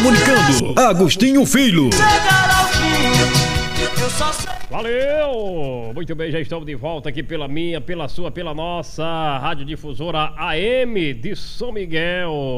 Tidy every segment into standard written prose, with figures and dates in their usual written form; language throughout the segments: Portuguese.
Comunicando, Agostinho Filho. Valeu! Muito bem, já estamos de volta aqui pela minha, pela sua, pela nossa Radiodifusora AM de São Miguel,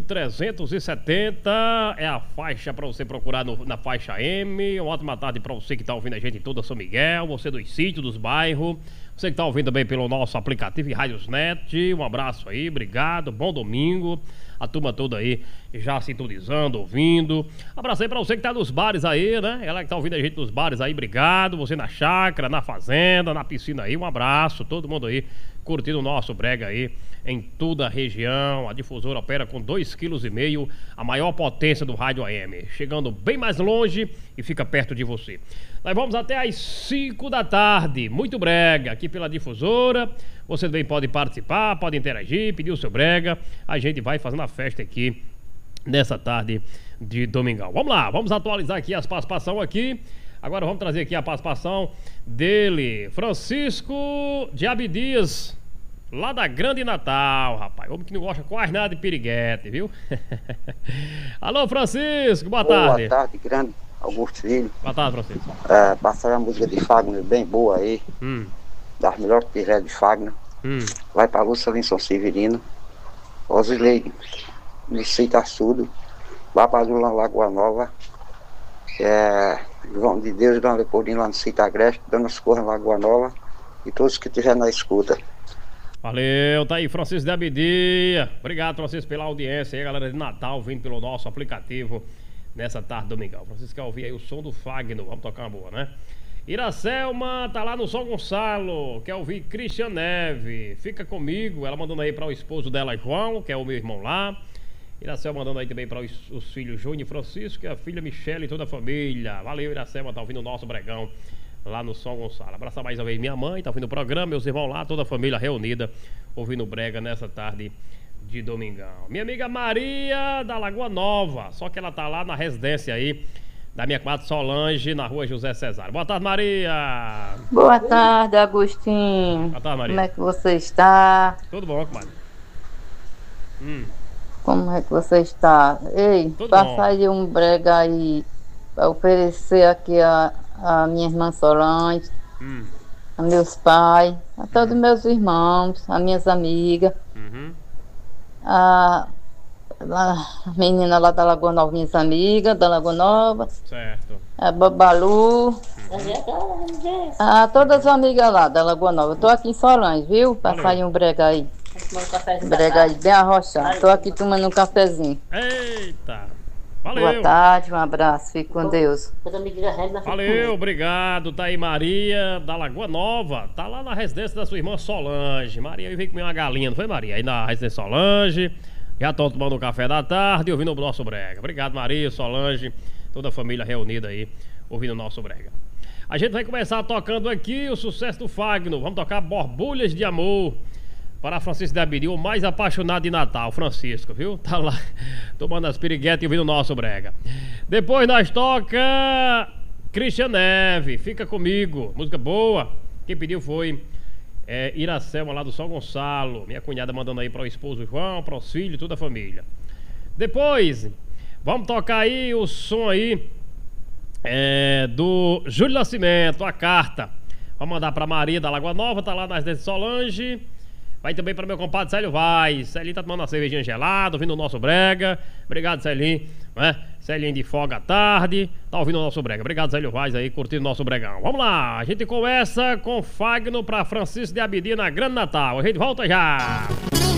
1370 é a faixa para você procurar na faixa AM. Uma ótima tarde para você que está ouvindo a gente em toda São Miguel, você dos sítios, dos bairros, você que está ouvindo também pelo nosso aplicativo e Radiosnet. Um abraço aí, obrigado, bom domingo. A turma toda aí já sintonizando, ouvindo. Abraço aí pra você que tá nos bares aí, né? Ela que tá ouvindo a gente nos bares aí, obrigado. Você na chácara, na fazenda, na piscina aí, um abraço. Todo mundo aí curtindo o nosso brega aí em toda a região. A difusora opera com 2,5 kg, a maior potência do rádio AM, chegando bem mais longe e fica perto de você. Nós vamos até às 5 da tarde, muito brega aqui pela difusora. Você também pode participar, pode interagir, pedir o seu brega. A gente vai fazendo a festa aqui nessa tarde de domingão. Vamos lá, vamos atualizar aqui as participações aqui. Agora vamos trazer aqui a participação dele, Francisco de Abdias, lá da Grande Natal, rapaz. Homem que não gosta quase nada de piriguete, viu? Alô, Francisco, boa tarde. Boa tarde, grande Augusto Filho. Boa tarde, Francisco. Passaram a música de Fagner bem boa aí. Das melhores piriguetes de Fagner. Vai pra Lúcia Linson Severino. Osilei Licita Açudo. Babadula Lagoa Nova. João de Deus, Dona Leopoldina lá no Cita Agreste. Dona Socorro Lagoa Nova. E todos que estiverem na escuta. Valeu, tá aí Francisco de Abidia. Obrigado, Francisco, pela audiência aí, galera de Natal, vindo pelo nosso aplicativo nessa tarde domingão. Francisco quer ouvir aí o som do Fagner, vamos tocar uma boa, né? Iracelma tá lá no São Gonçalo, quer ouvir Cristian Neve, fica comigo, ela mandando aí para o esposo dela, João, que é o meu irmão lá. Iracelma mandando aí também para os filhos Júnior e Francisco, e a filha Michele e toda a família. Valeu, Iracelma, tá ouvindo o nosso bregão lá no São Gonçalo. Abraçar mais uma vez minha mãe, tá ouvindo o programa, meus irmãos lá, toda a família reunida, ouvindo brega nessa tarde de domingão. Minha amiga Maria da Lagoa Nova, só que ela tá lá na residência aí da minha comadre Solange, na rua José Cesário. Boa tarde, Maria. Boa tarde, Agostinho. Boa tarde, Maria. Como é que você está? Tudo bom, comadre? Como é que você está? Ei, Tudo passa bom. aí um brega aí para oferecer aqui a minha irmã Solange, a meus pais, a todos meus irmãos, a minhas amigas, a menina lá da Lagoa Nova, minhas amigas da Lagoa Nova, Certo. a Babalu, a todas as amigas lá da Lagoa Nova. Eu tô aqui em Solange, viu? Passa aí um brega aí. Brega aí, bem arrochado. Tô aqui tomando um cafezinho. Eita. Valeu. Boa tarde, um abraço, fique com Deus. Valeu, obrigado. Tá aí Maria da Lagoa Nova. Tá lá na residência da sua irmã Solange. Maria veio comer uma galinha, não foi, Maria? Aí na residência Solange. Já estão tomando o café da tarde e ouvindo o nosso brega. Obrigado, Maria, Solange, toda a família reunida aí, ouvindo o nosso brega. A gente vai começar tocando aqui o sucesso do Fagner. Vamos tocar Borbulhas de Amor para Francisco de Abidi, o mais apaixonado de Natal, Francisco, viu? Tá lá tomando as piriguetas e ouvindo o nosso brega. Depois nós toca Cristian Neve, Fica Comigo, música boa. Quem pediu foi Iracelma lá do São Gonçalo, minha cunhada mandando aí para o esposo João, para os filhos, toda a família. Depois vamos tocar aí o som aí do Júlio Nascimento, A Carta. Vamos mandar para Maria da Lagoa Nova, tá lá nas residência Solange. Vai também para meu compadre Célio Vaz. Celinho tá tomando uma cervejinha gelada, ouvindo o nosso brega. Obrigado, Celinho, né? Celinho de folga à tarde, tá ouvindo o nosso brega. Obrigado, Célio Vaz aí, curtindo o nosso bregão. Vamos lá, a gente começa com Fagner para Francisco de Abidi na Grande Natal. A gente volta já.